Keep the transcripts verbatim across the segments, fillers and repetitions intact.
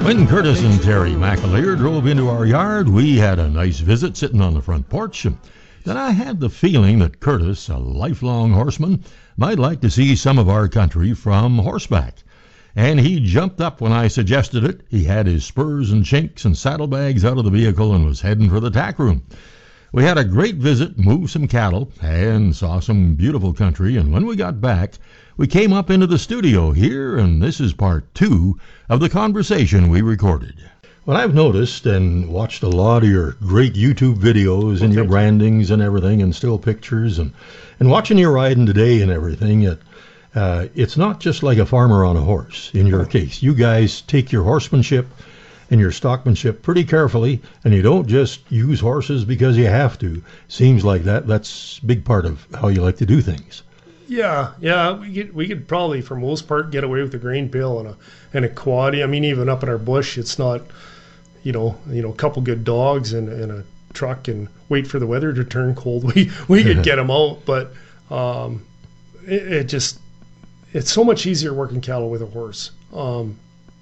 When Curtis and Terry McAleer drove into our yard, we had a nice visit sitting on the front porch. And then I had the feeling that Curtis, a lifelong horseman, might like to see some of our country from horseback. And he jumped up when I suggested it. He had his spurs and chinks and saddlebags out of the vehicle and was heading for the tack room. We had a great visit, moved some cattle, and saw some beautiful country. And when we got back, we came up into the studio here, and this is part two of the conversation we recorded. Well, I've noticed and watched a lot of your great YouTube videos well, and your brandings you. and everything, and still pictures, and, and watching you riding today and everything, it, uh, it's not just like a farmer on a horse in your case. You guys take your horsemanship and your stockmanship pretty carefully, and you don't just use horses because you have to. Seems like that that's a big part of how you like to do things. Yeah, yeah, we could we could probably for most part get away with a grain pail and a and a quaddy. I mean, even up in our bush, it's not, you know, you know, a couple good dogs and, and a truck and wait for the weather to turn cold. We we could get them out, but um, it, it just it's so much easier working cattle with a horse. Um,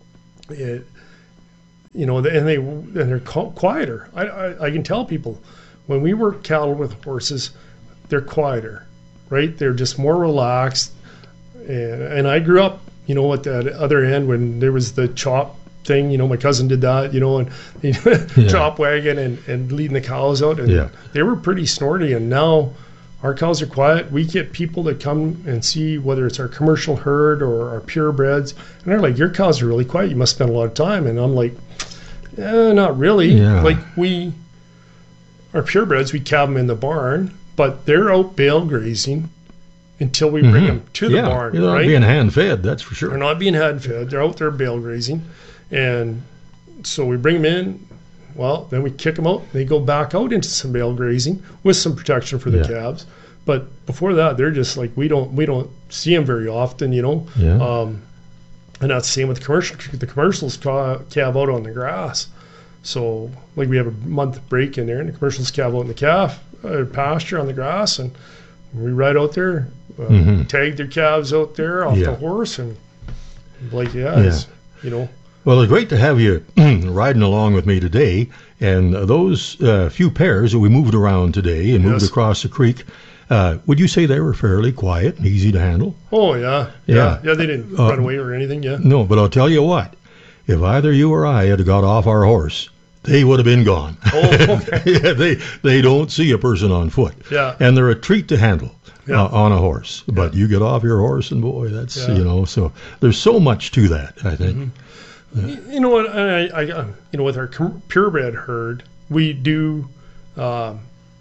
it, you know, and they and they're quieter. I, I I can tell people when we work cattle with horses, they're quieter. Right, they're just more relaxed, and and I grew up, you know, at that other end when there was the chop thing. You know, my cousin did that, you know, and you know, yeah. chop wagon and, and leading the cows out, and yeah. they were pretty snorty. And now our cows are quiet. We get people that come and see whether it's our commercial herd or our purebreds, and they're like, "Your cows are really quiet. You must spend a lot of time." And I'm like, eh, "Not really. Yeah. Like we, our purebreds, we calve them in the barn." But they're out bale grazing until we bring mm-hmm. them to the yeah, barn. They're not right? being hand fed, that's for sure. They're not being hand fed. They're out there bale grazing. And so we bring them in. Well, then we kick them out. They go back out into some bale grazing with some protection for the yeah. calves. But before that, they're just like, we don't we don't see them very often, you know. Yeah. Um, and that's the same with commercial. The commercials calve out on the grass. So like we have a month break in there, and the commercials calve out in the calf. Uh, pasture on the grass, and we ride out there, uh, mm-hmm. tag their calves out there off yeah. the horse, and like yeah, yeah. It's, you know. Well, it's great to have you riding along with me today, and uh, those uh, few pairs that we moved around today and moved yes. across the creek. Uh, would you say they were fairly quiet and easy to handle? Oh yeah, yeah, yeah. yeah they didn't uh, run away or anything. Yeah. No, but I'll tell you what, if either you or I had got off our horse, they would have been gone. Oh, okay. yeah, they they don't see a person on foot. Yeah. And they're a treat to handle yeah. uh, on a horse. But yeah. you get off your horse, and boy, that's yeah. you know. So there's so much to that, I think. Mm-hmm. Yeah. You know what? I, I you know with our purebred herd, we do uh,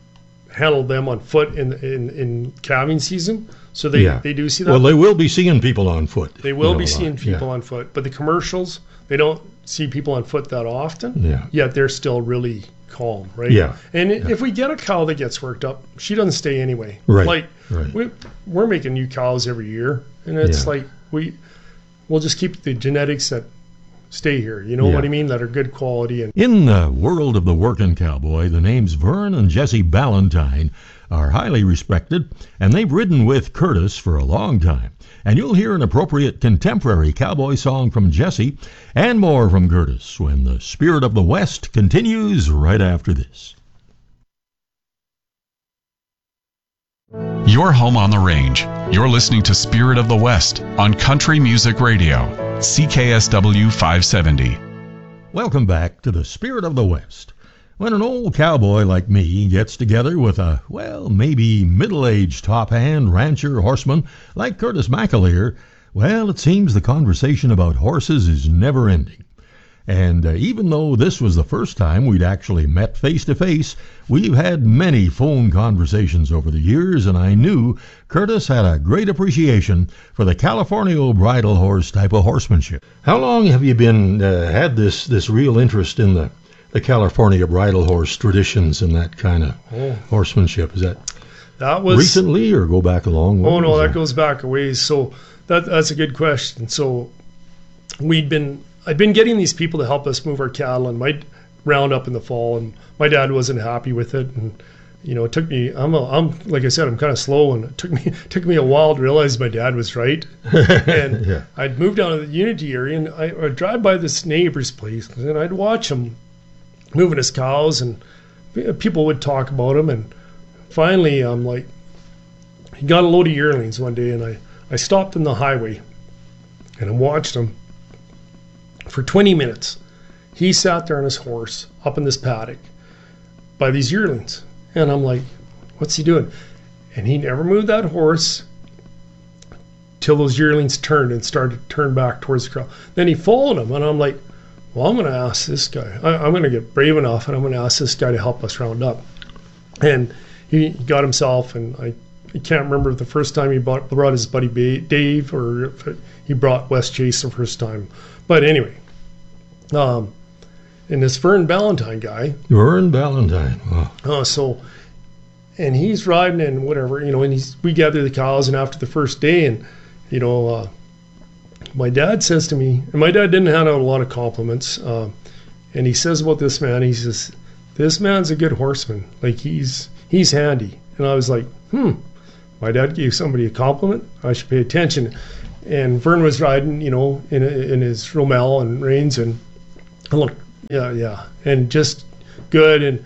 handle them on foot in in in calving season. So they, yeah. they do see that. Well, they will be seeing people on foot. They will you know, be seeing people yeah. on foot. But the commercials, they don't see people on foot that often. Yeah. Yet they're still really calm, right? Yeah. And yeah. if we get a cow that gets worked up, she doesn't stay anyway. Right. Like right. we we're making new cows every year, and it's yeah. like we we'll just keep the genetics that stay here. You know yeah. what I mean? That are good quality. And in the world of the working cowboy, the names Vern and Jesse Ballantyne are highly respected, and they've ridden with Curtis for a long time. And you'll hear an appropriate contemporary cowboy song from Jesse and more from Curtis when the Spirit of the West continues right after this. You're home on the range. You're listening to Spirit of the West on Country Music Radio, C K S W five seventy. Welcome back to the Spirit of the West. When an old cowboy like me gets together with a, well, maybe middle-aged top-hand rancher horseman like Curtis McAleer, well, it seems the conversation about horses is never-ending. And uh, even though this was the first time we'd actually met face-to-face, we've had many phone conversations over the years, and I knew Curtis had a great appreciation for the California bridle horse type of horsemanship. How long have you been uh, had this, this real interest in the the California bridle horse traditions and that kind of oh. horsemanship? Is that that was recently or go back a long way? Oh no, that, that goes back a ways. So that that's a good question. So we'd been I'd been getting these people to help us move our cattle and might round up in the fall, and my dad wasn't happy with it, and you know, it took me, I'm, a, I'm like I said, I'm kind of slow, and it took me took me a while to realize my dad was right. And Yeah. I'd moved down to the Unity area, and I, I'd drive by this neighbor's place, and I'd watch him moving his cows, and people would talk about him. And finally, I'm like, he got a load of yearlings one day, and I, I stopped in the highway, and I watched him for twenty minutes. He sat there on his horse up in this paddock by these yearlings. And I'm like, what's he doing? And he never moved that horse till those yearlings turned and started to turn back towards the crowd. Then he followed them, and I'm like, well, I'm going to ask this guy. I, I'm going to get brave enough, and I'm going to ask this guy to help us round up. And he got himself, and I, I can't remember the first time he brought, brought his buddy ba- Dave, or if he brought West Chase the first time. But anyway, um, and this Vern Ballantyne guy. Vern Ballantyne. Wow. Uh, so, and he's riding and whatever, you know, and he's, we gather the cows, and after the first day, and, you know, uh, my dad says to me, and my dad didn't hand out a lot of compliments, uh, and he says about this man, he says, this man's a good horseman. Like, he's, he's handy. And I was like, hmm, my dad gave somebody a compliment. I should pay attention. And Vern was riding, you know, in, in his Rommel and reins, and I looked, yeah, yeah, and just good. And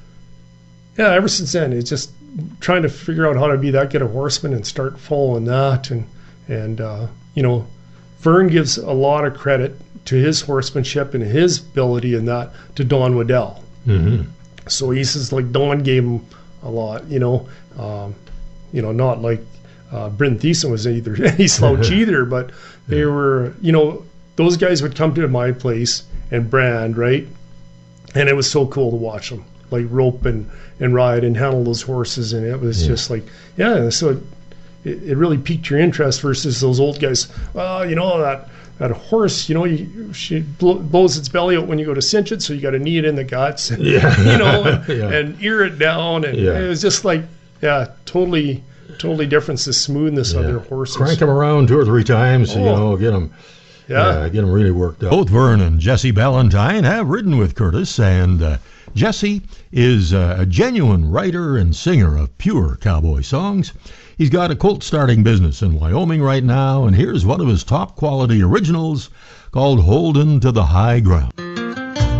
yeah, ever since then, it's just trying to figure out how to be that good a horseman and start following that. And, and uh, you know, Vern gives a lot of credit to his horsemanship and his ability in that to Don Waddell. Mm-hmm. So he says, like, Don gave him a lot, you know, um, you know, not like uh, Bryn Thiessen was either any slouch either, but they Yeah. were, you know, those guys would come to my place and brand, right? And it was so cool to watch them, like, rope and, and ride and handle those horses. And it was Yeah. just like, yeah, so it, it really piqued your interest versus those old guys. Well, you know, that that horse, you know, you, she blow, blows its belly out when you go to cinch it, so you got to knee it in the guts, and, Yeah. you know, and, Yeah. and ear it down. And Yeah. it was just like, yeah, totally, totally different, the smoothness of Yeah. their horses. Crank them around two or three times, you Oh. know, get them, Yeah. yeah, get them really worked out. Both Vern and Jesse Ballantyne have ridden with Curtis, and uh, Jesse is uh, a genuine writer and singer of pure cowboy songs. He's got a colt starting business in Wyoming right now, and here's one of his top quality originals called Holdin' to the High Ground.